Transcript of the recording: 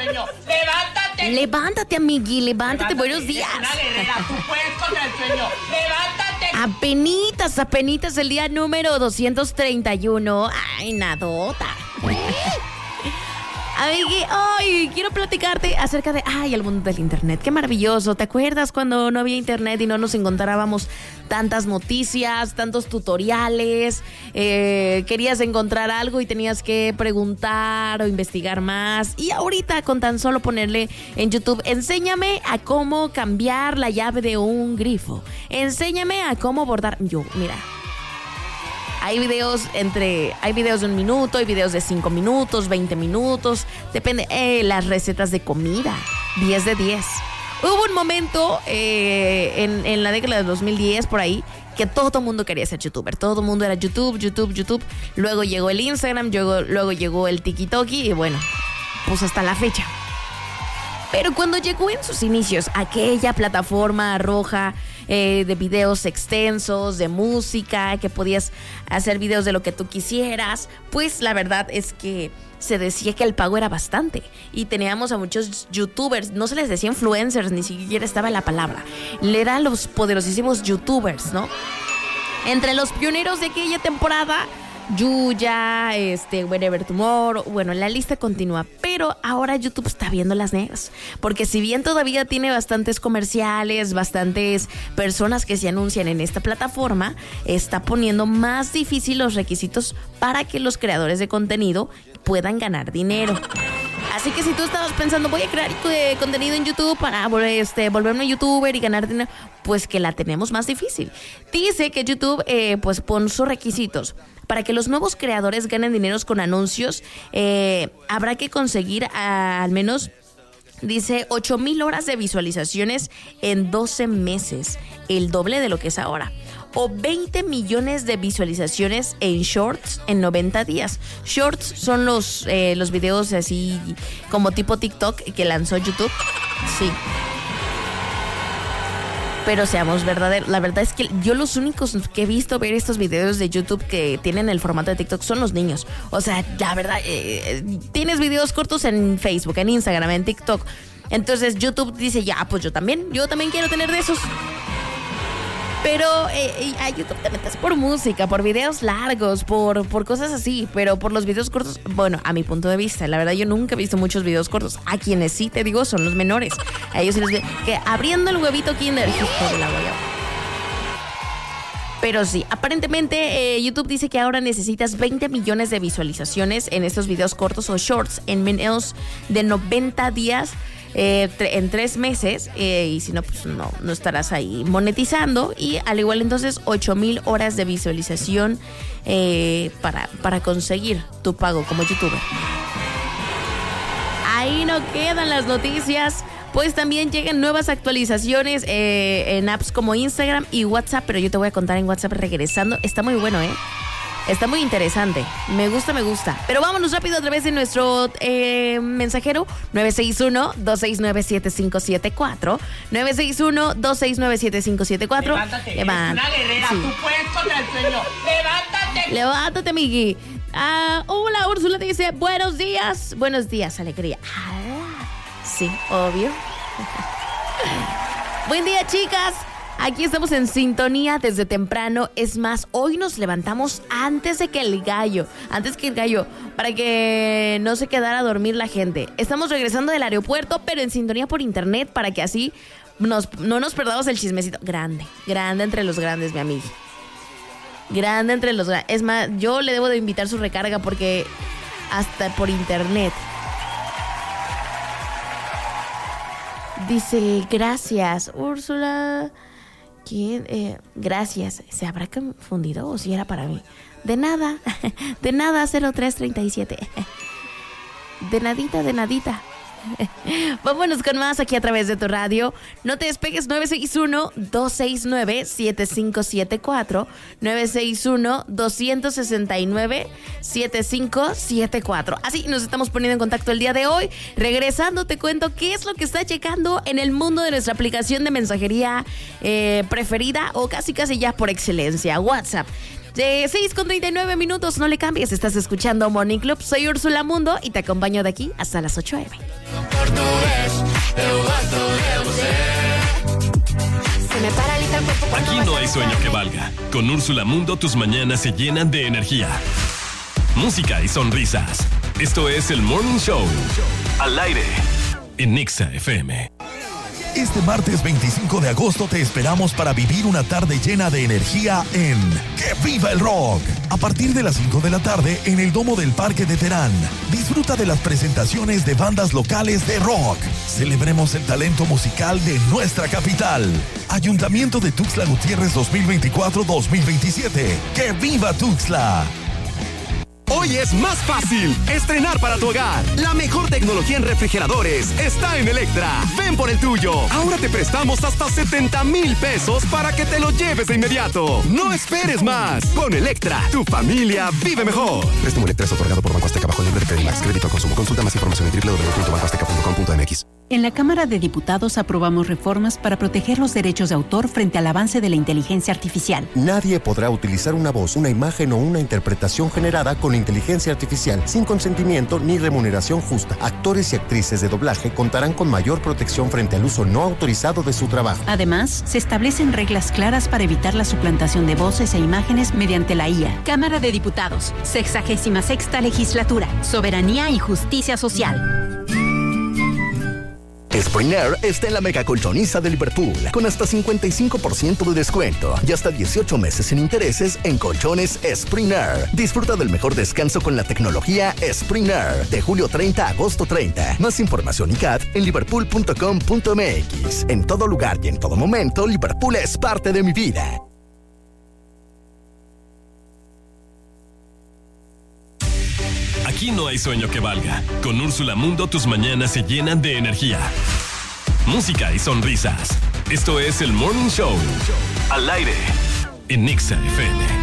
sueño. ¡Levántate! Levántate, amigui, levántate. Buenos días. Eres una guerrera, tú puedes contra el sueño. ¡Levántate! Apenitas el día número 231. Ay, nadota. Amigui, hoy quiero platicarte acerca de el mundo del internet. Qué maravilloso. ¿Te acuerdas cuando no había internet y no nos encontrábamos tantas noticias, tantos tutoriales? Querías encontrar algo y tenías que preguntar o investigar más. Y ahorita con tan solo ponerle en YouTube, enséñame a cómo cambiar la llave de un grifo. Enséñame a cómo bordar. Mira. Hay videos de 1 minuto, hay videos de 5 minutos, 20 minutos. Depende. Las recetas de comida. 10 de 10. Hubo un momento en la década de 2010, por ahí, que todo el mundo quería ser youtuber. Todo el mundo era YouTube. Luego llegó el Instagram, luego llegó el TikTok y bueno, pues hasta la fecha. Pero cuando llegó en sus inicios aquella plataforma roja de videos extensos, de música, que podías hacer videos de lo que tú quisieras, pues la verdad es que se decía que el pago era bastante. Y teníamos a muchos youtubers, no se les decía influencers, ni siquiera estaba la palabra. Eran los poderosísimos youtubers, ¿no? Entre los pioneros de aquella temporada, Yuya, Wherever Tomorrow, bueno, la lista continúa, pero ahora YouTube está viendo las negras, porque si bien todavía tiene bastantes comerciales, bastantes personas que se anuncian en esta plataforma, está poniendo más difícil los requisitos para que los creadores de contenido puedan ganar dinero. Así que si tú estabas pensando, voy a crear contenido en YouTube para volverme youtuber y ganar dinero, pues que la tenemos más difícil. Dice que YouTube pues pone sus requisitos. Para que los nuevos creadores ganen dinero con anuncios, habrá que conseguir al menos, dice, 8,000 horas de visualizaciones en 12 meses, el doble de lo que es ahora. O 20 millones de visualizaciones en Shorts en 90 días. Shorts son los videos así como tipo TikTok que lanzó YouTube. Sí. Pero seamos verdaderos, la verdad es que yo los únicos que he visto ver estos videos de YouTube que tienen el formato de TikTok son los niños. O sea, la verdad, tienes videos cortos en Facebook, en Instagram, en TikTok. Entonces YouTube dice, pues yo también quiero tener de esos. Pero a YouTube te metes por música, por videos largos, por cosas así. Pero por los videos cortos, bueno, a mi punto de vista, la verdad yo nunca he visto muchos videos cortos. A quienes sí te digo son los menores. A ellos sí les veo que abriendo el huevito Kinder, hijo de la guayaba. Pero sí, aparentemente YouTube dice que ahora necesitas 20 millones de visualizaciones en estos videos cortos o shorts en menos de 90 días. En 3 meses, y si no, pues no estarás ahí monetizando. Y al igual entonces 8,000 horas de visualización para conseguir tu pago como youtuber. Ahí no quedan las noticias, pues también llegan nuevas actualizaciones en apps como Instagram y WhatsApp, pero yo te voy a contar en WhatsApp regresando. Está muy bueno, está muy interesante. Me gusta. Pero vámonos rápido a través de nuestro mensajero 961-269-7574. 961-269-7574. Levántate. Eres una guerrera. Sí. Tú puedes contra el sueño. Levántate, amigui. Hola, Úrsula te dice, buenos días. Buenos días, alegría. Sí, obvio. Buen día, chicas. Aquí estamos en sintonía desde temprano. Es más, hoy nos levantamos antes que el gallo, para que no se quedara a dormir la gente. Estamos regresando del aeropuerto, pero en sintonía por internet, para que así no nos perdamos el chismecito. Grande entre los grandes, mi amiga. Grande entre los grandes. Es más, yo le debo de invitar su recarga porque hasta por internet. Dice, gracias, Úrsula. ¿Quién? Gracias. ¿Se habrá confundido o si era para mí? De nada, 0337. De nadita. Vámonos con más aquí a través de tu radio. No te despegues. 961-269-7574. 961-269-7574. Así nos estamos poniendo en contacto el día de hoy. Regresando te cuento qué es lo que está checando en el mundo de nuestra aplicación de mensajería preferida o casi ya por excelencia, WhatsApp. De 6:39, no le cambies, estás escuchando Morning Club. Soy Úrsula Mundo y te acompaño de aquí hasta las 8 a.m. Se me paraliza el cuerpo. Aquí no hay sueño que valga. Con Úrsula Mundo tus mañanas se llenan de energía, música y sonrisas. Esto es el Morning Show. Al aire en Nexa FM. Este martes 25 de agosto te esperamos para vivir una tarde llena de energía en ¡Que Viva el Rock! A partir de las 5 de la tarde en el Domo del Parque de Terán. Disfruta de las presentaciones de bandas locales de rock. Celebremos el talento musical de nuestra capital. Ayuntamiento de Tuxtla Gutiérrez 2024-2027. ¡Que viva Tuxtla! Hoy es más fácil estrenar para tu hogar. La mejor tecnología en refrigeradores está en Electra. Ven por el tuyo. Ahora te prestamos hasta 70,000 pesos para que te lo lleves de inmediato. No esperes más. Con Electra, tu familia vive mejor. Préstamo Electra es otorgado por Banco Azteca bajo el nombre de Credimax. Crédito al consumo. Consulta más información en www.bancoazteca.com.mx. En la Cámara de Diputados aprobamos reformas para proteger los derechos de autor frente al avance de la inteligencia artificial. Nadie podrá utilizar una voz, una imagen o una interpretación generada con inteligencia artificial sin consentimiento ni remuneración justa. Actores y actrices de doblaje contarán con mayor protección frente al uso no autorizado de su trabajo. Además, se establecen reglas claras para evitar la suplantación de voces e imágenes mediante la IA. Cámara de Diputados, 66ª Legislatura, Soberanía y Justicia Social. Spring Air está en la mega colchoniza de Liverpool con hasta 55% de descuento y hasta 18 meses sin intereses en colchones Spring Air. Disfruta del mejor descanso con la tecnología Spring Air de julio 30 a agosto 30. Más información y CAT en liverpool.com.mx. En todo lugar y en todo momento, Liverpool es parte de mi vida. Aquí no hay sueño que valga. Con Úrsula Mundo tus mañanas se llenan de energía, música y sonrisas. Esto es el Morning Show. Al aire en Nexa FM.